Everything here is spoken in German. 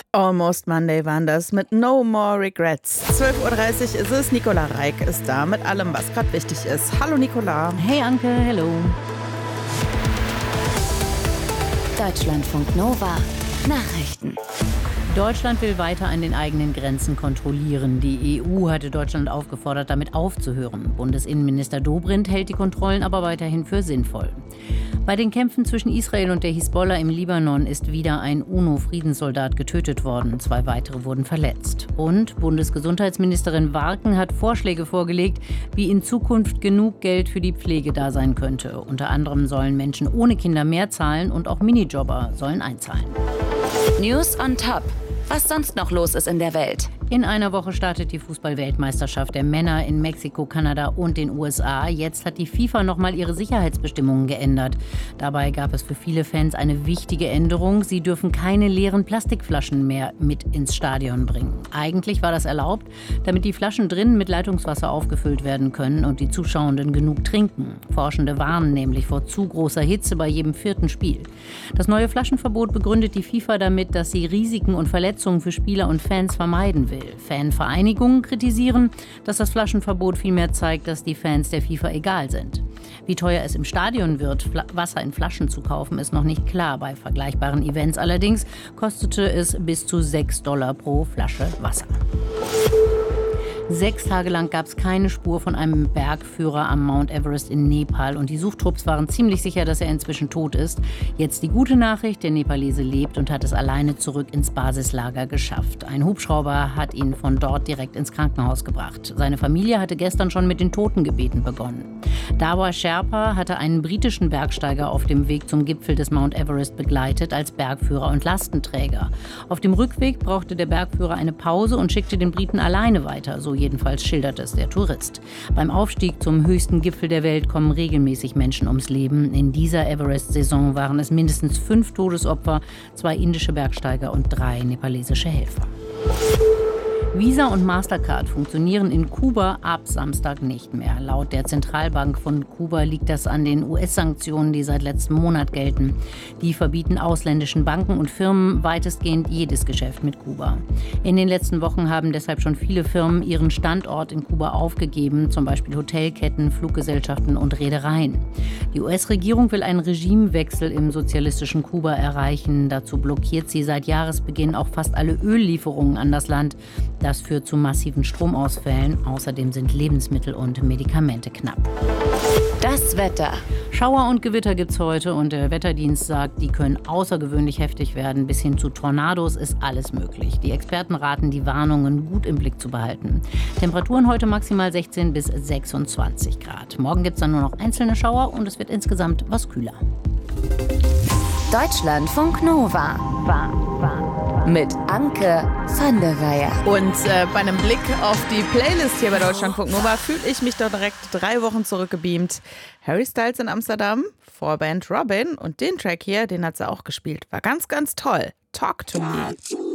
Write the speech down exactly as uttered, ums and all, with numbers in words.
Almost Monday waren das mit No More Regrets. zwölf Uhr dreißig ist es, Nicola Reik ist da mit allem, was gerade wichtig ist. Hallo Nicola. Hey Anke, hello. Deutschlandfunk Nova Nachrichten. Deutschland will weiter an den eigenen Grenzen kontrollieren. Die E U hatte Deutschland aufgefordert, damit aufzuhören. Bundesinnenminister Dobrindt hält die Kontrollen aber weiterhin für sinnvoll. Bei den Kämpfen zwischen Israel und der Hisbollah im Libanon ist wieder ein UNO-Friedenssoldat getötet worden. Zwei weitere wurden verletzt. Und Bundesgesundheitsministerin Warken hat Vorschläge vorgelegt, wie in Zukunft genug Geld für die Pflege da sein könnte. Unter anderem sollen Menschen ohne Kinder mehr zahlen und auch Minijobber sollen einzahlen. News on Top. Was sonst noch los ist in der Welt. In einer Woche startet die Fußball-Weltmeisterschaft der Männer in Mexiko, Kanada und den U S A. Jetzt hat die FIFA nochmal ihre Sicherheitsbestimmungen geändert. Dabei gab es für viele Fans eine wichtige Änderung. Sie dürfen keine leeren Plastikflaschen mehr mit ins Stadion bringen. Eigentlich war das erlaubt, damit die Flaschen drinnen mit Leitungswasser aufgefüllt werden können und die Zuschauenden genug trinken. Forschende warnen nämlich vor zu großer Hitze bei jedem vierten Spiel. Das neue Flaschenverbot begründet die FIFA damit, dass sie Risiken und Verletzungen für Spieler und Fans vermeiden will. Fanvereinigungen kritisieren, dass das Flaschenverbot vielmehr zeigt, dass die Fans der FIFA egal sind. Wie teuer es im Stadion wird, Fla- Wasser in Flaschen zu kaufen, ist noch nicht klar. Bei vergleichbaren Events allerdings kostete es bis zu sechs Dollar pro Flasche Wasser. Sechs Tage lang gab es keine Spur von einem Bergführer am Mount Everest in Nepal und die Suchtrupps waren ziemlich sicher, dass er inzwischen tot ist. Jetzt die gute Nachricht, der Nepalese lebt und hat es alleine zurück ins Basislager geschafft. Ein Hubschrauber hat ihn von dort direkt ins Krankenhaus gebracht. Seine Familie hatte gestern schon mit den Totengebeten begonnen. Dawa Sherpa hatte einen britischen Bergsteiger auf dem Weg zum Gipfel des Mount Everest begleitet als Bergführer und Lastenträger. Auf dem Rückweg brauchte der Bergführer eine Pause und schickte den Briten alleine weiter, so jedenfalls schildert es der Tourist. Beim Aufstieg zum höchsten Gipfel der Welt kommen regelmäßig Menschen ums Leben. In dieser Everest-Saison waren es mindestens fünf Todesopfer, zwei indische Bergsteiger und drei nepalesische Helfer. Visa und Mastercard funktionieren in Kuba ab Samstag nicht mehr. Laut der Zentralbank von Kuba liegt das an den U S-Sanktionen, die seit letztem Monat gelten. Die verbieten ausländischen Banken und Firmen weitestgehend jedes Geschäft mit Kuba. In den letzten Wochen haben deshalb schon viele Firmen ihren Standort in Kuba aufgegeben, zum Beispiel Hotelketten, Fluggesellschaften und Reedereien. Die U S-Regierung will einen Regimewechsel im sozialistischen Kuba erreichen. Dazu blockiert sie seit Jahresbeginn auch fast alle Öllieferungen an das Land. Das führt zu massiven Stromausfällen. Außerdem sind Lebensmittel und Medikamente knapp. Das Wetter. Schauer und Gewitter gibt's heute und der Wetterdienst sagt, die können außergewöhnlich heftig werden. Bis hin zu Tornados ist alles möglich. Die Experten raten, die Warnungen gut im Blick zu behalten. Temperaturen heute maximal sechzehn bis sechsundzwanzig Grad. Morgen gibt's dann nur noch einzelne Schauer und es wird insgesamt was kühler. Deutschlandfunk Nova. War, war. Mit Anke van der Weyer. Und äh, bei einem Blick auf die Playlist hier bei Deutschlandfunk Nova fühle ich mich doch direkt drei Wochen zurückgebeamt. Harry Styles in Amsterdam, Vorband Robin und den Track hier, den hat sie auch gespielt. War ganz, ganz toll. Talk to Me.